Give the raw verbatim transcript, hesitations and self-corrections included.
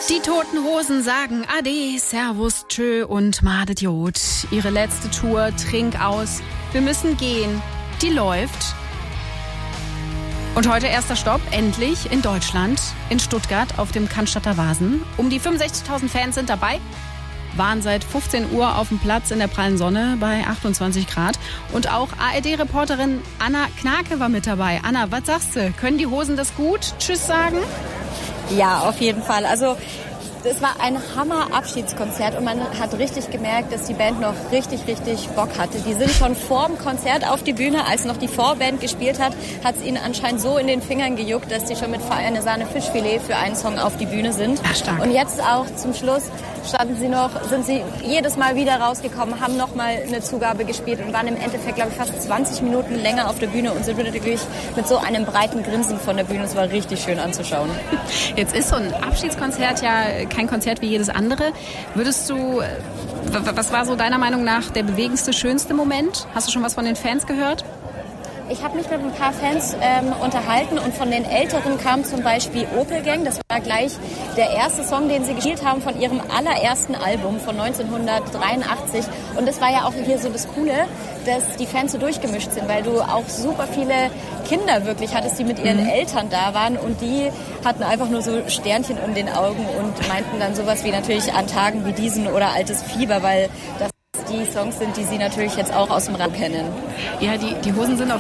Die Toten Hosen sagen Ade, Servus, Tschö und Madet Jod. Ihre letzte Tour, Trink aus. Wir müssen gehen. Die läuft. Und heute erster Stopp, endlich in Deutschland, in Stuttgart auf dem Cannstatter Wasen. Um die fünfundsechzigtausend Fans sind dabei, waren seit fünfzehn Uhr auf dem Platz in der prallen Sonne bei achtundzwanzig Grad. Und auch A R D-Reporterin Anna Knake war mit dabei. Anna, was sagst du? Können die Hosen das gut? Tschüss sagen? Ja, auf jeden Fall. Also es war ein Hammer-Abschiedskonzert und man hat richtig gemerkt, dass die Band noch richtig, richtig Bock hatte. Die sind schon vor dem Konzert auf die Bühne, als noch die Vorband gespielt hat, hat es ihnen anscheinend so in den Fingern gejuckt, dass die schon mit Eine Sahne Fischfilet für einen Song auf die Bühne sind. Ach, stark. Und jetzt auch zum Schluss standen sie noch, sind sie jedes Mal wieder rausgekommen, haben noch mal eine Zugabe gespielt und waren im Endeffekt, glaube ich, fast zwanzig Minuten länger auf der Bühne und sind wirklich mit so einem breiten Grinsen von der Bühne. Es war richtig schön anzuschauen. Jetzt ist so ein Abschiedskonzert ja kein Konzert wie jedes andere. Würdest du, was war so deiner Meinung nach der bewegendste, schönste Moment? Hast du schon was von den Fans gehört? Ich habe mich mit ein paar Fans ähm, unterhalten und von den Älteren kam zum Beispiel Opel Gang. Das war gleich der erste Song, den sie gespielt haben von ihrem allerersten Album von neunzehnhundertdreiundachtzig. Und das war ja auch hier so das Coole, dass die Fans so durchgemischt sind, weil du auch super viele Kinder wirklich hattest, die mit ihren mhm. Eltern da waren und die hatten einfach nur so Sternchen in den Augen und meinten dann sowas wie natürlich an Tagen wie diesen oder Altes Fieber, weil das die Songs sind, die sie natürlich jetzt auch aus dem Radio kennen. Ja, die, die Hosen sind auf